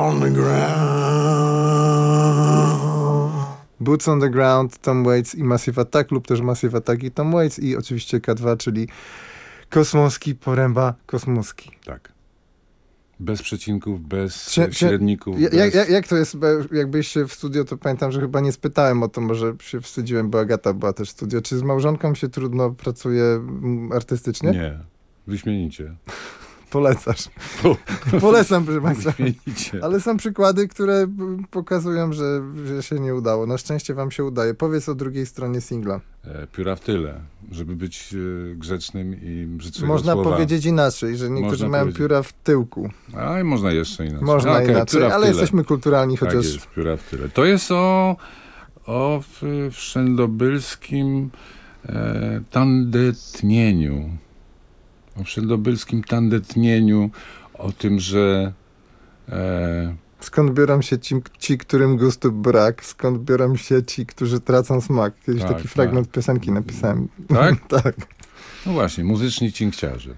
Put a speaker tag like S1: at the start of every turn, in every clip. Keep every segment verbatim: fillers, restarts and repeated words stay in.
S1: on the ground. Boots on the Ground, Tom Waits i Massive Attack lub też Massive Attack i Tom Waits i oczywiście K dwa, czyli Kosmoski, Poręba, Kosmoski.
S2: Tak. Bez przecinków, bez
S1: Cie,
S2: średników.
S1: Ja,
S2: bez...
S1: jak, jak to jest? Jak byliście w studio, to pamiętam, że chyba nie spytałem o to, może się wstydziłem, bo Agata była też w studio. Czy z małżonką się trudno pracuje artystycznie?
S2: Nie, wyśmienicie.
S1: Polecasz. Polecam, proszę Państwa.
S2: Wyśmienicie.
S1: Ale są przykłady, które pokazują, że, że się nie udało. Na szczęście wam się udaje. Powiedz o drugiej stronie singla.
S2: E, pióra w tyle, żeby być e, grzecznym i brzydszego
S1: Można
S2: słowa.
S1: powiedzieć inaczej, że niektórzy
S2: Można
S1: mają
S2: powiedzieć.
S1: pióra w tyłku.
S2: A i można jeszcze inaczej.
S1: Można
S2: no, okay,
S1: inaczej, ale
S2: tyle.
S1: jesteśmy kulturalni,
S2: Tak
S1: chociaż...
S2: jest, pióra w tyle. To jest o, o w, wszędobylskim e, tandetnieniu. O wszędobylskim tandetnieniu, o tym, że e,
S1: Skąd biorą się ci, ci, którym gustu brak? Skąd biorą się ci, którzy tracą smak? Kiedyś
S2: Tak,
S1: taki fragment
S2: tak.
S1: piosenki napisałem.
S2: Tak?
S1: Tak.
S2: no właśnie, muzyczni cinkciarze.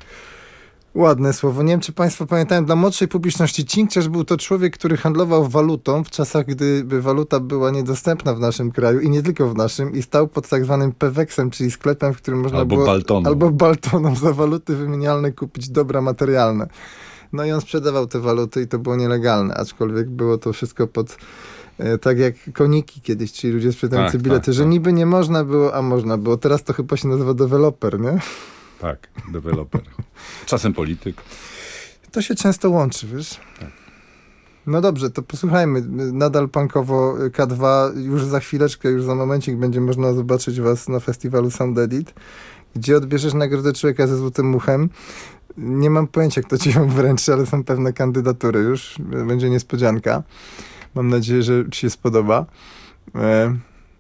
S1: Ładne słowo. Nie wiem, czy państwo pamiętają, dla młodszej publiczności cinkciarz był to człowiek, który handlował walutą w czasach, gdy waluta była niedostępna w naszym kraju i nie tylko w naszym i stał pod tak zwanym peweksem, czyli sklepem, w którym można
S2: Albo
S1: było...
S2: Baltoną.
S1: Albo baltoną za waluty wymienialne kupić dobra materialne. No i on sprzedawał te waluty i to było nielegalne, aczkolwiek było to wszystko pod... E, tak jak koniki kiedyś, czyli ludzie sprzedający
S2: Tak,
S1: bilety,
S2: tak,
S1: że
S2: tak.
S1: niby nie można było, a można było. Teraz to chyba się nazywa deweloper, nie?
S2: Tak, deweloper. Czasem polityk.
S1: To się często łączy, wiesz?
S2: Tak.
S1: No dobrze, to posłuchajmy. Nadal punkowo K dwa. Już za chwileczkę, już za momencik będzie można zobaczyć was na festiwalu Sound Edit, gdzie odbierzesz nagrodę Człowieka ze złotym muchem. Nie mam pojęcia, kto ci ją wręczy, ale są pewne kandydatury już. Będzie niespodzianka. Mam nadzieję, że ci się spodoba. E-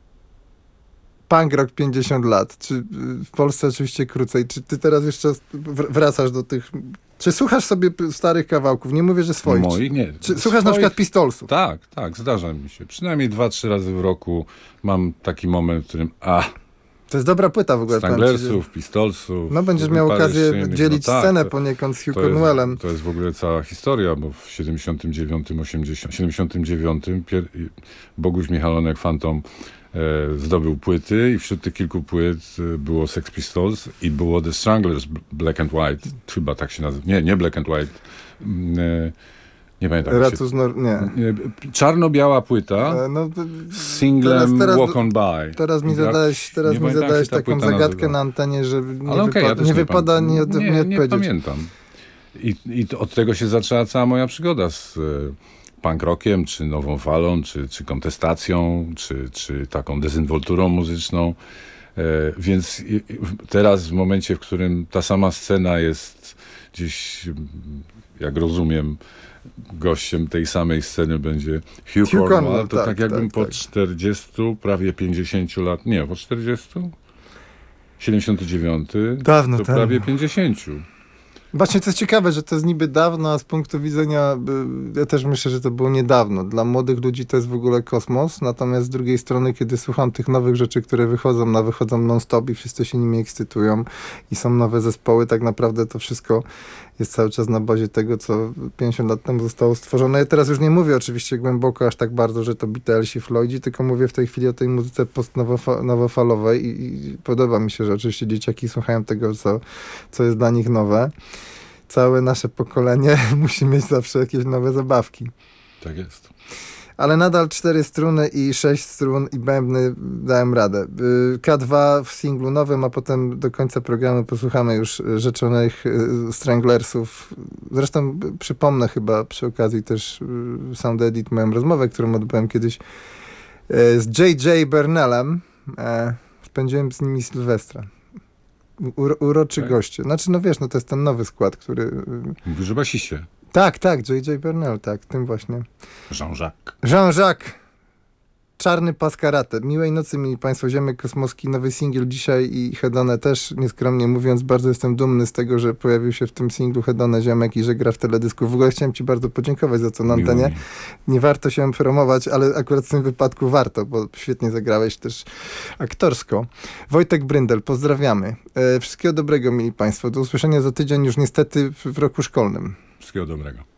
S1: Punk rock pięćdziesiąt lat. Czy w Polsce oczywiście krócej. Czy ty teraz jeszcze wracasz do tych... Czy słuchasz sobie starych kawałków? Nie mówię, że swoich.
S2: Moich nie.
S1: Czy słuchasz na
S2: Swoich-
S1: przykład Pistolsów?
S2: Tak, tak, zdarza mi się. Przynajmniej dwa, trzy razy w roku mam taki moment, w którym a,
S1: To jest dobra płyta w ogóle. powiem ci, że-
S2: Stranglersów, Pistolsów.
S1: No będziesz miał
S2: parę
S1: okazję
S2: innych.
S1: dzielić
S2: No tak,
S1: scenę
S2: to-
S1: poniekąd z Hugh
S2: To jest,
S1: Cornwellem.
S2: to jest w ogóle cała historia, bo w siedemdziesiątym dziewiątym, osiemdziesiątym, siedemdziesiątym dziewiątym pier, Boguś Michalonek Fantom e, zdobył płyty i wśród tych kilku płyt e, było Sex Pistols i było The Stranglers Black and White. Chyba tak się nazywa. Nie, nie Black and White. Mm, E, nie pamiętam. jak się-
S1: Ratus Nor... Nie.
S2: E, Czarno-biała płyta
S1: E, No, to-
S2: z singlem
S1: teraz- teraz-
S2: Walk on By.
S1: teraz mi
S2: Jak-
S1: zadałeś, teraz
S2: nie
S1: mi
S2: pamiętam, jak
S1: zadałeś
S2: się ta
S1: taką
S2: płyta
S1: zagadkę
S2: nazywa.
S1: na antenie, że nie,
S2: Ale okej,
S1: wypa-
S2: ja też
S1: nie wypada
S2: pamiętam.
S1: nie, od, nie,
S2: nie, nie
S1: odpowiedzieć.
S2: pamiętam. I, I to- od tego się zaczęła cała moja przygoda z e, punk rockiem, czy nową falą, czy, czy kontestacją, czy, czy taką dezynwolturą muzyczną. E, więc i, i teraz w momencie, w którym ta sama scena jest gdzieś, m, jak rozumiem, gościem tej samej sceny będzie Hugh,
S1: Hugh
S2: Cornwell,
S1: Cornwell,
S2: to
S1: tak,
S2: tak, jakbym
S1: tak,
S2: po
S1: tak.
S2: czterdziestu, prawie pięćdziesięciu lat, nie, po czterdziestu? siedemdziesiąty dziewiąty,
S1: Dawno
S2: to
S1: temu.
S2: prawie pięćdziesięciu.
S1: Właśnie to jest ciekawe, że to jest niby dawno, a z punktu widzenia, y, ja też myślę, że to było niedawno. Dla młodych ludzi to jest w ogóle kosmos, natomiast z drugiej strony, kiedy słucham tych nowych rzeczy, które wychodzą, na wychodzą non-stop i wszyscy się nimi ekscytują i są nowe zespoły, tak naprawdę to wszystko jest cały czas na bazie tego, co pięćdziesiąt lat temu zostało stworzone. Ja teraz już nie mówię oczywiście głęboko aż tak bardzo, że to Beatlesi, Floydzi, tylko mówię w tej chwili o tej muzyce post-nowofalowej i, i podoba mi się, że oczywiście dzieciaki słuchają tego, co, co jest dla nich nowe. Całe nasze pokolenie musi mieć zawsze jakieś nowe zabawki.
S2: Tak jest.
S1: Ale nadal cztery struny i sześć strun i bębny dałem radę. Y, K dwa w singlu nowym, a potem do końca programu posłuchamy już rzeczonych y, Stranglersów. Zresztą y, przypomnę chyba przy okazji też y, Sound Edit moją rozmowę, którą odbyłem kiedyś y, z J J Bernalem. E, spędziłem z nimi Sylwestra. Uro, uroczy
S2: Tak.
S1: goście. Znaczy, no wiesz, no to jest ten nowy skład, który... Y,
S2: Mówisz, że basiście.
S1: tak, tak, J J Bernal, tak, tym właśnie.
S2: Jean-Jacques.
S1: Jean-Jacques. Czarny pas karate. Miłej nocy, mili państwo. Ziomek Kosmoski, nowy singiel dzisiaj i Hedone też, nieskromnie mówiąc, bardzo jestem dumny z tego, że pojawił się w tym singlu Hedone Ziomek i że gra w teledysku. W ogóle chciałem ci bardzo podziękować za to na
S2: Miło
S1: antenie.
S2: mi.
S1: Nie warto się promować, ale akurat w tym wypadku warto, bo świetnie zagrałeś też aktorsko. Wojtek Bryndel, pozdrawiamy. E, wszystkiego dobrego, mili państwo. Do usłyszenia za tydzień już niestety w, w roku szkolnym.
S2: Wszystkiego dobrego.